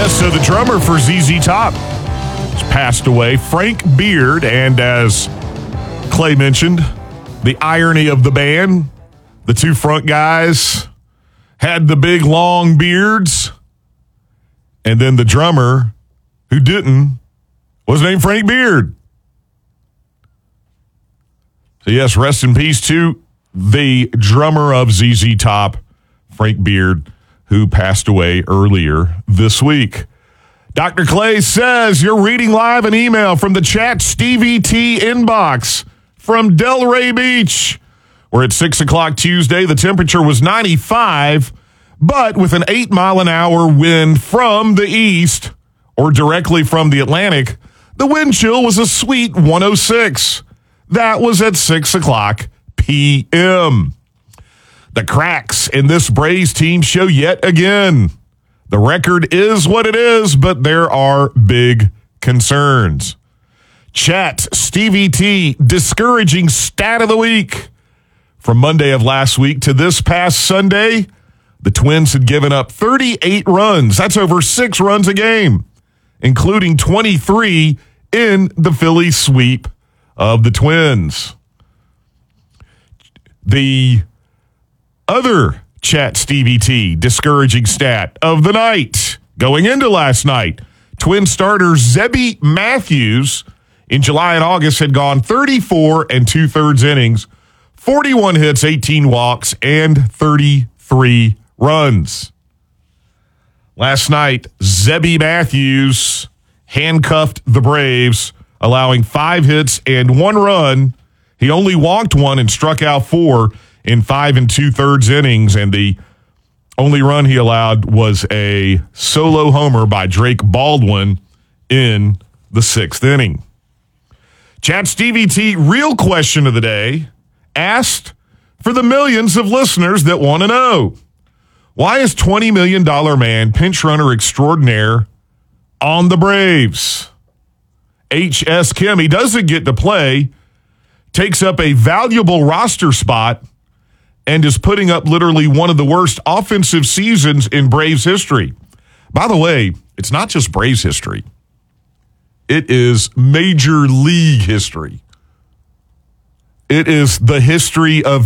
So the drummer for ZZ Top has passed away, Frank Beard, and as Clay mentioned, the irony of the band, the two front guys had the big long beards, and then the drummer, who didn't, was named Frank Beard. So yes, rest in peace to the drummer of ZZ Top, Frank Beard, who passed away earlier this week. Dr. Clay says you're reading live an email from the Chat Stevie T inbox from Delray Beach, where at 6 o'clock Tuesday, the temperature was 95, but with an 8-mile-an-hour wind from the east or directly from the Atlantic, the wind chill was a sweet 106. That was at 6 o'clock p.m. The cracks in this Braves team show yet again. The record is what it is, but there are big concerns. Chat Stevie T, discouraging stat of the week. From Monday of last week to this past Sunday, the Twins had given up 38 runs. That's over 6 runs a game, including 23 in the Philly sweep of the Twins. The other Chat Stevie T discouraging stat of the night going into last night, Twin starter Zebby Matthews in July and August had gone 34 2/3 innings, 41 hits, 18 walks, and 33 runs. Last night, Zebby Matthews handcuffed the Braves, allowing 5 hits and 1 run. He only walked 1 and struck out 4 in 5 2/3 innings, and the only run he allowed was a solo homer by Drake Baldwin in the 6th inning. Chat Stevie T, real question of the day, asked for the millions of listeners that want to know, why is $20 million man pinch runner extraordinaire on the Braves? H.S. Kim, he doesn't get to play, takes up a valuable roster spot, and is putting up literally one of the worst offensive seasons in Braves history. By the way, it's not just Braves history. It is Major League history. It is the history of